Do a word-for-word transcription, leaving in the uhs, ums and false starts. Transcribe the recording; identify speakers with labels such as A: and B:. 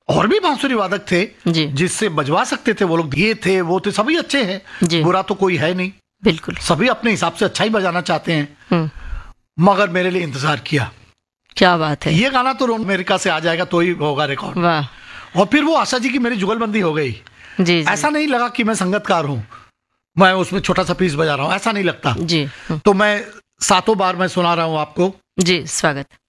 A: और भी बांसुरी वादक थे
B: जी,
A: जिससे बजवा सकते थे वो लोग, ये थे वो थे, सभी अच्छे हैं,
B: जी,
A: बुरा तो कोई है नहीं,
B: बिल्कुल,
A: सभी अपने हिसाब से अच्छा ही बजाना चाहते हैं।
B: हम्म,
A: मगर मेरे लिए इंतजार किया,
B: क्या बात है,
A: ये गाना तो अमेरिका से आ जाएगा तो ही होगा रिकॉर्ड।
B: वाह,
A: और फिर वो आशा जी की मेरी जुगलबंदी हो गई।
B: जी, जी,
A: ऐसा नहीं लगा कि मैं संगतकार हूँ, मैं उसमें छोटा सा पीस बजा रहा हूँ, ऐसा नहीं लगता।
B: जी, हम्म,
A: तो मैं सातों बार मैं सुना रहा हूँ आपको।
B: जी, स्वागत।